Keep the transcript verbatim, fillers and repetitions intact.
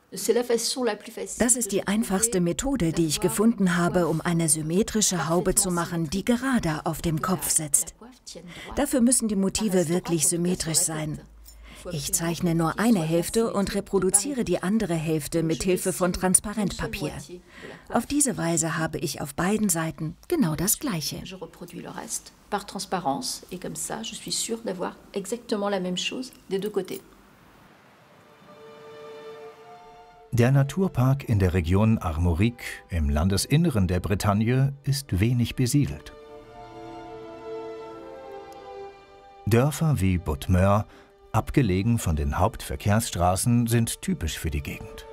Das ist die einfachste Methode, die ich gefunden habe, um eine symmetrische Haube zu machen, die gerade auf dem Kopf sitzt. Dafür müssen die Motive wirklich symmetrisch sein. Ich zeichne nur eine Hälfte und reproduziere die andere Hälfte mit Hilfe von Transparentpapier. Auf diese Weise habe ich auf beiden Seiten genau das Gleiche. Der Naturpark in der Region Armorique im Landesinneren der Bretagne ist wenig besiedelt. Dörfer wie Bodmeur, abgelegen von den Hauptverkehrsstraßen, sind typisch für die Gegend.